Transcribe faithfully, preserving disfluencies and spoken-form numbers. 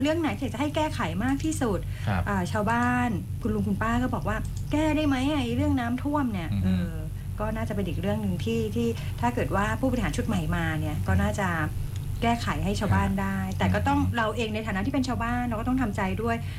เรื่องไหนที่จะให้แก้ไขมากที่สุดชาวบ้านคุณลุงคุณป้าก็บอกว่าแก้ได้ไหมไอ้เรื่องน้ำท่วมเนี่ยเออก็น่าจะเป็นอีกเรื่องหนึ่งที่ที่ถ้าเกิดว่าผู้บริหารชุดใหม่มาเนี่ยก็น่าจะแก้ไขให้ชาวบ้านได้แต่ก็ต้องเราเองในฐานะที่เป็นชาวบ้านเราก็ต้องทำใจด้วย